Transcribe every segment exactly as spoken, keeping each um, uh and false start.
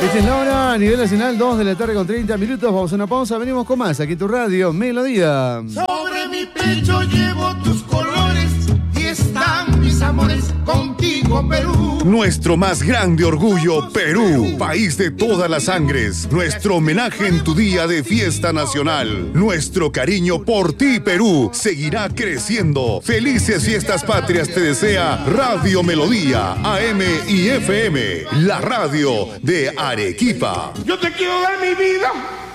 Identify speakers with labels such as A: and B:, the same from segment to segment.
A: Esta es la hora a nivel nacional, dos de la tarde con treinta minutos. Vamos a una pausa, venimos con más. Aquí tu radio, Melodía.
B: Sobre mi pecho llevo tus colores y están mis amores contigo, Perú.
C: Nuestro más grande orgullo, Perú, país de todas las sangres. Nuestro homenaje en tu día de fiesta nacional. Nuestro cariño por ti, Perú, seguirá creciendo. Felices fiestas patrias te desea Radio Melodía, A M y F M, la radio de Arequipa.
B: Yo te quiero dar mi vida.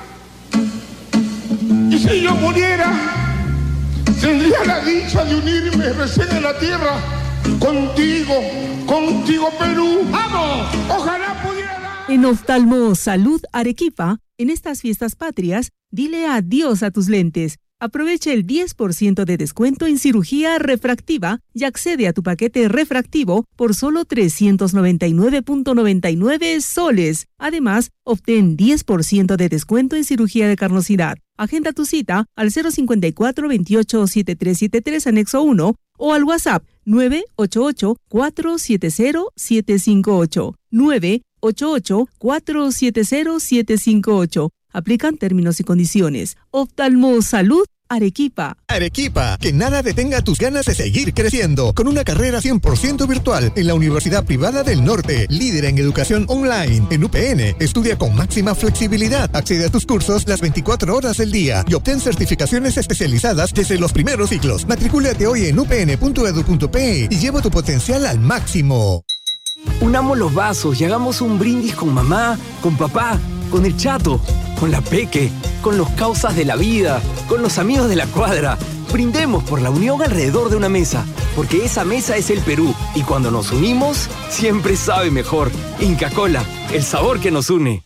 B: Y si yo muriera, tendría la dicha de unirme recién en la tierra contigo, contigo, Perú. ¡Vamos! Ojalá pudiera dar...
D: En Oftalmo Salud Arequipa, en estas fiestas patrias, dile adiós a tus lentes. Aprovecha el diez por ciento de descuento en cirugía refractiva y accede a tu paquete refractivo por solo trescientos noventa y nueve punto noventa y nueve soles. Además, obtén diez por ciento de descuento en cirugía de carnosidad. Agenda tu cita al cero cincuenta y cuatro, veintiocho, setenta y tres setenta y tres anexo uno o al WhatsApp nueve ocho ocho, cuatro siete cero, siete cinco ocho. nueve ocho ocho, cuatro siete cero, siete cinco ocho. Aplican términos y condiciones. Oftalmo Salud Arequipa.
E: Arequipa, que nada detenga tus ganas de seguir creciendo. Con una carrera cien por ciento virtual en la Universidad Privada del Norte, líder en educación online. En U P N, estudia con máxima flexibilidad. Accede a tus cursos las veinticuatro horas del día y obtén certificaciones especializadas desde los primeros ciclos. Matricúlate hoy en u p n punto e d u punto p e y lleva tu potencial al máximo.
F: Unamos los vasos y hagamos un brindis con mamá, con papá, con el chato, con la peque, con los causas de la vida, con los amigos de la cuadra. Brindemos por la unión alrededor de una mesa, porque esa mesa es el Perú, y cuando nos unimos, siempre sabe mejor. Inca Kola, el sabor que nos une.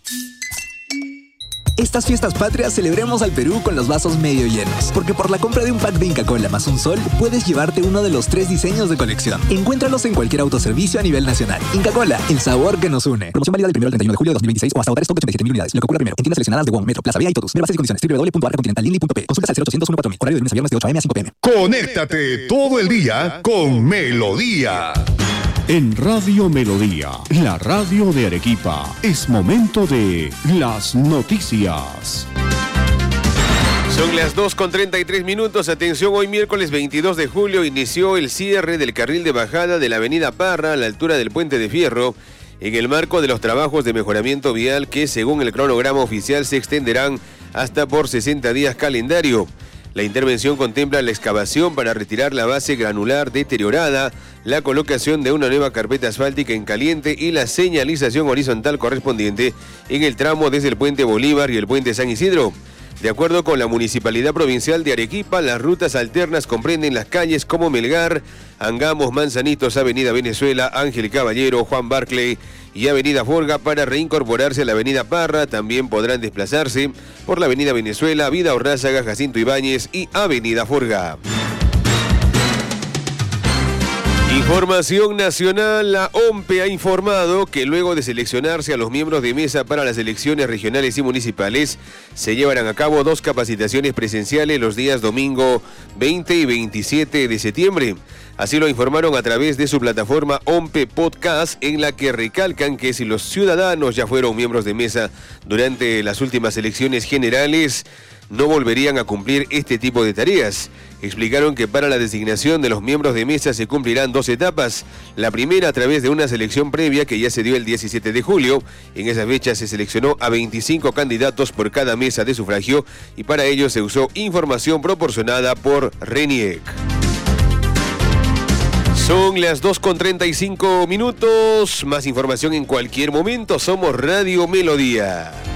G: Estas fiestas patrias celebremos al Perú con los vasos medio llenos, porque por la compra de un pack de Inca Kola más un sol, puedes llevarte uno de los tres diseños de colección. Encuéntralos en cualquier autoservicio a nivel nacional. Inca Kola, el sabor que nos une. Promoción válida del primero al treinta y uno de julio de dos mil veintiséis o hasta agotar stock de ochenta y siete mil unidades. Lo que ocurra primero. En tiendas seleccionadas de Wong, Metro, Plaza Vea y Totus. Ver bases y condiciones. doble u doble u doble u punto arca continental línea punto p. Consultas al cero ochocientos uno cuatro mil. Horario de lunes a viernes de ocho a eme a cinco pe eme.
C: Conéctate todo el día con Melodía.
H: En Radio Melodía, la radio de Arequipa, es momento de las noticias.
I: Son las dos con treinta y tres minutos. Atención, hoy miércoles veintidós de julio inició el cierre del carril de bajada de la avenida Parra a la altura del Puente de Fierro, en el marco de los trabajos de mejoramiento vial que, según el cronograma oficial, se extenderán hasta por sesenta días calendario. La intervención contempla la excavación para retirar la base granular deteriorada, la colocación de una nueva carpeta asfáltica en caliente y la señalización horizontal correspondiente en el tramo desde el Puente Bolívar y el Puente San Isidro. De acuerdo con la Municipalidad Provincial de Arequipa, las rutas alternas comprenden las calles como Melgar, Angamos, Manzanitos, Avenida Venezuela, Ángel Caballero, Juan Barclay y Avenida Forga. Para reincorporarse a la Avenida Parra, también podrán desplazarse por la Avenida Venezuela, Vida Orrázaga, Jacinto Ibáñez y Avenida Forga. Información nacional, la O M P E ha informado que luego de seleccionarse a los miembros de mesa para las elecciones regionales y municipales, se llevarán a cabo dos capacitaciones presenciales los días domingo veinte y veintisiete de septiembre. Así lo informaron a través de su plataforma O M P E Podcast, en la que recalcan que si los ciudadanos ya fueron miembros de mesa durante las últimas elecciones generales, no volverían a cumplir este tipo de tareas. Explicaron que para la designación de los miembros de mesa se cumplirán dos etapas. La primera a través de una selección previa que ya se dio el diecisiete de julio. En esa fecha se seleccionó a veinticinco candidatos por cada mesa de sufragio y para ello se usó información proporcionada por RENIEC. Son las dos con treinta y cinco minutos. Más información en cualquier momento. Somos Radio Melodía.